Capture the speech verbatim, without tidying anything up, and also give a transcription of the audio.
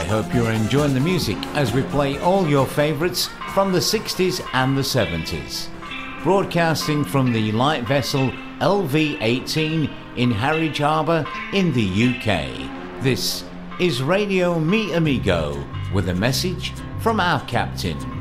hope you're enjoying the music as we play all your favourites from the sixties and the seventies. Broadcasting from the light vessel L V eighteen in Harwich Harbour in the U K. This is Radio Mi Amigo with a message from our captain.